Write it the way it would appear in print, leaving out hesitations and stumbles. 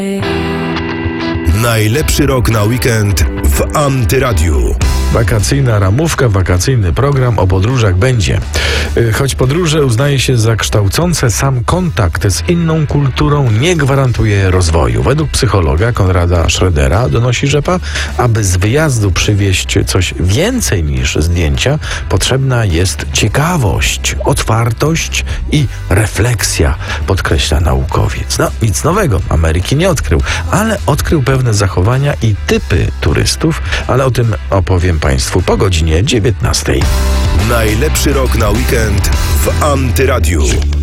Najlepszy rok na weekend w Antyradiu. Wakacyjna ramówka, wakacyjny program o podróżach będzie. Choć podróże uznaje się za kształcące, sam kontakt z inną kulturą nie gwarantuje rozwoju. Według psychologa Konrada Schroedera donosi rzepa, aby z wyjazdu przywieźć coś więcej niż zdjęcia, potrzebna jest ciekawość, otwartość i refleksja, podkreśla naukowiec. No, nic nowego, Ameryki nie odkrył, ale odkrył pewne zachowania i typy turystów, ale o tym opowiem Państwu po godzinie 19. Najlepszy rok na weekend w Antyradiu.